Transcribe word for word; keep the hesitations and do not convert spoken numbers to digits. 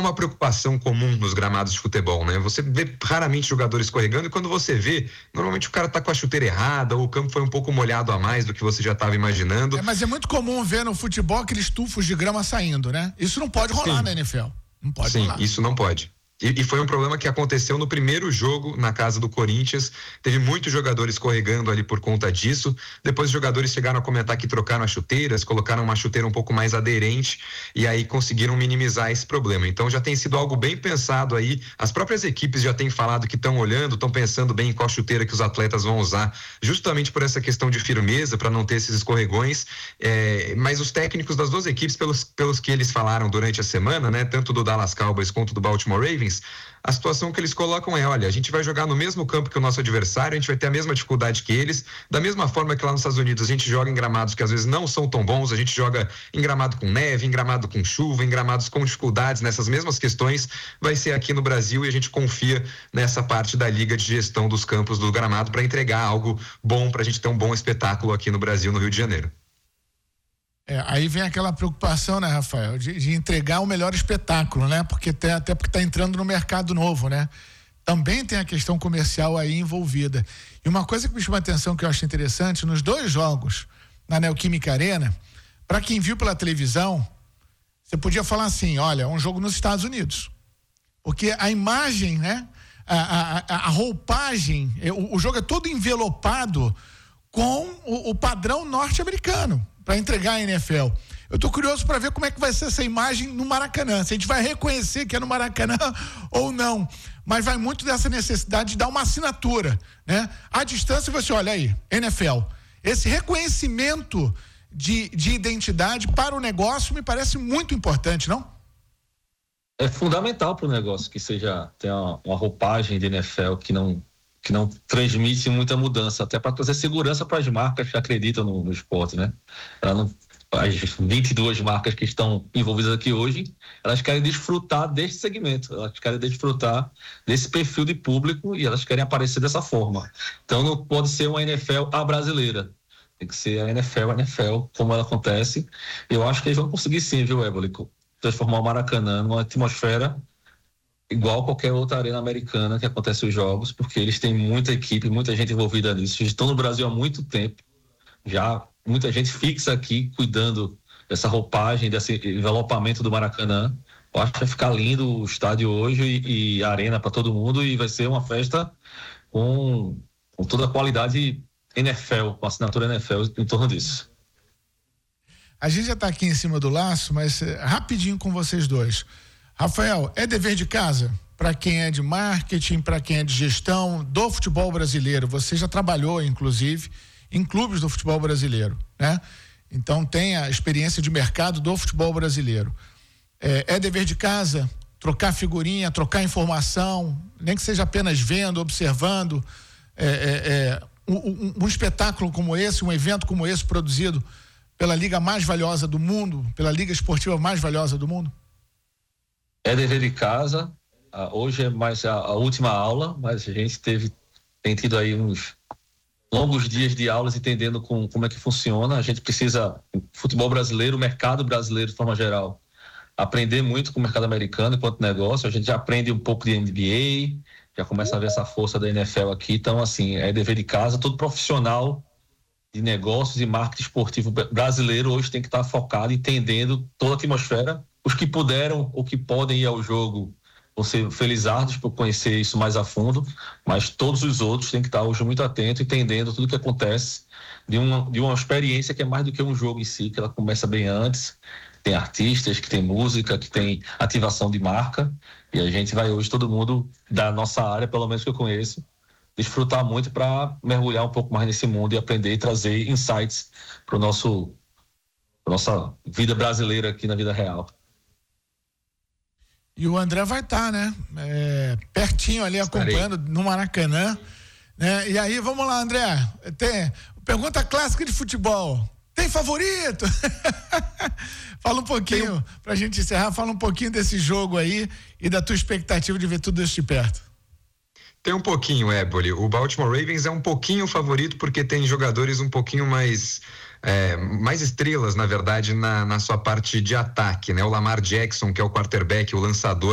uma preocupação comum nos gramados de futebol, né? Você vê raramente jogador escorregando e quando você vê, normalmente o cara tá com a chuteira errada ou o campo foi um pouco molhado a mais do que você já estava imaginando. É, mas é muito comum ver no futebol aqueles tufos de grama saindo, né? Isso não pode rolar. Sim. Na N F L. Não pode Sim, rolar. Isso não pode. E, e foi um problema que aconteceu no primeiro jogo na casa do Corinthians. Teve muitos jogadores escorregando ali por conta disso. Depois os jogadores chegaram a comentar que trocaram as chuteiras, colocaram uma chuteira um pouco mais aderente e aí conseguiram minimizar esse problema. Então já tem sido algo bem pensado aí. As próprias equipes já têm falado que estão olhando, estão pensando bem em qual chuteira que os atletas vão usar, justamente por essa questão de firmeza, para não ter esses escorregões. É, mas os técnicos das duas equipes, pelos, pelos que eles falaram durante a semana, né, tanto do Dallas Cowboys quanto do Baltimore Ravens, a situação que eles colocam é, olha, a gente vai jogar no mesmo campo que o nosso adversário, a gente vai ter a mesma dificuldade que eles, da mesma forma que lá nos Estados Unidos a gente joga em gramados que às vezes não são tão bons, a gente joga em gramado com neve, em gramado com chuva, em gramados com dificuldades, nessas mesmas questões, vai ser aqui no Brasil e a gente confia nessa parte da liga de gestão dos campos do gramado para entregar algo bom, para a gente ter um bom espetáculo aqui no Brasil, no Rio de Janeiro. É, aí vem aquela preocupação, né, Rafael, de, de entregar o melhor espetáculo, né? Porque até, até porque está entrando no mercado novo, né? Também tem a questão comercial aí envolvida. E uma coisa que me chama a atenção, que eu acho interessante, nos dois jogos na Neoquímica Arena, para quem viu pela televisão, você podia falar assim, olha, é um jogo nos Estados Unidos. Porque a imagem, né? A, a, a roupagem, o, o jogo é todo envelopado com o, o padrão norte-americano, para entregar a N F L. Eu tô curioso para ver como é que vai ser essa imagem no Maracanã, se a gente vai reconhecer que é no Maracanã ou não, mas vai muito dessa necessidade de dar uma assinatura, né? À distância você olha aí, N F L, esse reconhecimento de, de identidade para o negócio me parece muito importante, não? É fundamental para o negócio que seja, tenha uma, uma roupagem de N F L que não que não transmite muita mudança, até para trazer segurança para as marcas que acreditam no, no esporte, né? Ela não, as vinte e duas marcas que estão envolvidas aqui hoje, elas querem desfrutar desse segmento, elas querem desfrutar desse perfil de público e elas querem aparecer dessa forma. Então não pode ser uma N F L a brasileira, tem que ser a N F L, a N F L, como ela acontece. Eu acho que eles vão conseguir sim, viu, Éboli, transformar o Maracanã numa atmosfera igual qualquer outra arena americana que acontece os jogos, porque eles têm muita equipe, muita gente envolvida nisso, eles estão no Brasil há muito tempo, já muita gente fixa aqui cuidando dessa roupagem, desse envelopamento do Maracanã. Eu acho que vai ficar lindo o estádio hoje e, e a arena para todo mundo, e vai ser uma festa com, com toda a qualidade N F L, com assinatura N F L em torno disso. A gente já está aqui em cima do laço, mas rapidinho com vocês dois. Rafael, é dever de casa para quem é de marketing, para quem é de gestão do futebol brasileiro? Você já trabalhou, inclusive, em clubes do futebol brasileiro, né? Então tem a experiência de mercado do futebol brasileiro. É, é dever de casa trocar figurinha, trocar informação, nem que seja apenas vendo, observando, é, é, é, um, um espetáculo como esse, um evento como esse produzido pela liga mais valiosa do mundo, pela liga esportiva mais valiosa do mundo? É dever de casa. Hoje é mais a, a última aula, mas a gente teve, tem tido aí uns longos dias de aulas entendendo com, como é que funciona. A gente precisa, futebol brasileiro, o mercado brasileiro de forma geral, aprender muito com o mercado americano enquanto negócio. A gente já aprende um pouco de N B A, já começa a ver essa força da N F L aqui. Então, assim, é dever de casa. Todo profissional de negócios e marketing esportivo brasileiro hoje tem que estar focado, entendendo toda a atmosfera. Os que puderam ou que podem ir ao jogo vão ser felizardos por conhecer isso mais a fundo, mas todos os outros têm que estar hoje muito atentos, entendendo tudo o que acontece de uma, de uma experiência que é mais do que um jogo em si, que ela começa bem antes. Tem artistas, que tem música, que tem ativação de marca, e a gente vai hoje, todo mundo da nossa área, pelo menos que eu conheço, desfrutar muito para mergulhar um pouco mais nesse mundo e aprender e trazer insights para o nosso, pra nossa vida brasileira aqui na vida real. E o André vai estar, tá, né? É, pertinho ali, acompanhando no Maracanã, né? E aí, vamos lá, André. Tem pergunta clássica de futebol. Tem favorito? Fala um pouquinho, Tem... pra gente encerrar, fala um pouquinho desse jogo aí e da tua expectativa de ver tudo isso de perto. Tem um pouquinho, Éboli. O Baltimore Ravens é um pouquinho favorito porque tem jogadores um pouquinho mais... É, mais estrelas, na verdade, na, na sua parte de ataque, né? O Lamar Jackson, que é o quarterback, o lançador,